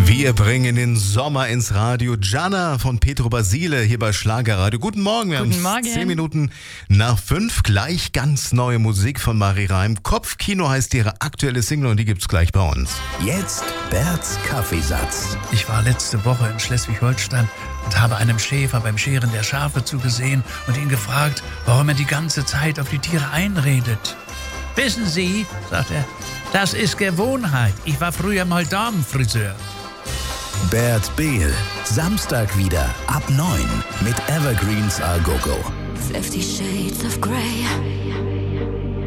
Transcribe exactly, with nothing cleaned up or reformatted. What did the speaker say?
Wir bringen den Sommer ins Radio. Gianna von Petro Basile hier bei Schlagerradio. Guten Morgen, wir Guten haben Morgen. zehn Minuten nach fünf. Gleich ganz neue Musik von Marie Reim. Kopfkino heißt ihre aktuelle Single und die gibt's gleich bei uns. Jetzt Berts Kaffeesatz. Ich war letzte Woche in Schleswig-Holstein und habe einem Schäfer beim Scheren der Schafe zugesehen und ihn gefragt, warum er die ganze Zeit auf die Tiere einredet. Wissen Sie, sagt er, das ist Gewohnheit. Ich war früher mal Damenfriseur. Bert Behl. Samstag wieder ab neun mit Evergreens A Go Go. Fifty Shades of Grey.